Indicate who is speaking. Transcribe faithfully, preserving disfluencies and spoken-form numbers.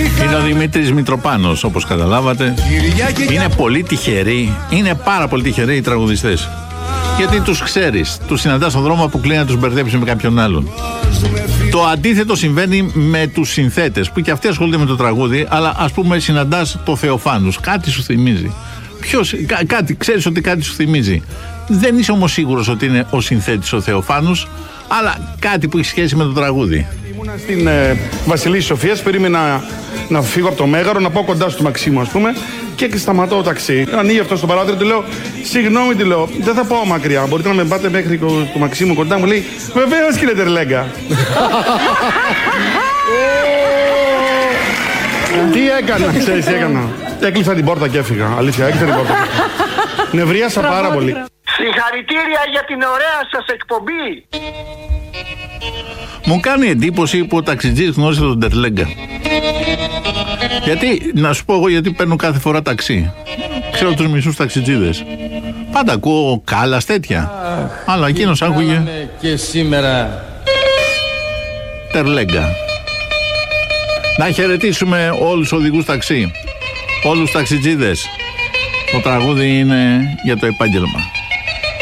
Speaker 1: Είναι ο Δημήτρης Μητροπάνος, όπως καταλάβατε. Είναι πολύ τυχεροί, είναι πάρα πολύ τυχεροί οι τραγουδιστές. Γιατί τους ξέρεις, τους συναντάς στον δρόμο που κλείνει να τους μπερδέψει με κάποιον άλλον. Το αντίθετο συμβαίνει με τους συνθέτες, που και αυτοί ασχολούνται με το τραγούδι, αλλά ας πούμε συναντάς το Θεοφάνους. Κάτι σου θυμίζει. Ποιος, κά, κάτι, ξέρεις ότι κάτι σου θυμίζει. Δεν είσαι όμως σίγουρος ότι είναι ο συνθέτης ο Θεοφάνους, αλλά κάτι που έχει σχέση με το τραγούδι.
Speaker 2: Ήμουνα στην ε, Βασιλής Σοφίας, περίμενα να φύγω από το Μέγαρο, να πάω κοντά στο Μαξίμου, ας πούμε, και σταματώ το ταξί. Ανοίγει αυτό στο παράθυρο, του λέω: συγγνώμη, του λέω, δεν θα πάω μακριά. Μπορείτε να με πάτε μέχρι το, το Μαξίμου κοντά? Μου λέει: βεβαίως, κύριε Τερλέγκα. Τι έκανα, ξέρεις τι έκανα? Έκλεισα την πόρτα και έφυγα. Αλήθεια, έκλεισα την πόρτα. Νευρίασα πάρα πολύ.
Speaker 3: Συγχαρητήρια για την ωραία σας εκπομπή.
Speaker 1: Μου κάνει εντύπωση που ο ταξιτζής γνώρισε τον Τερλέγκα. Γιατί, να σου πω εγώ γιατί παίρνω κάθε φορά ταξί. Ξέρω τους μισούς ταξιτζίδες. Πάντα ακούω Κάλλας τέτοια. Αλλά εκείνος άκουγε
Speaker 4: και σήμερα
Speaker 1: Τερλέγκα. Να χαιρετήσουμε όλους τους οδηγούς ταξί, όλους τους ταξιτζίδες. Το τραγούδι είναι για το επάγγελμα.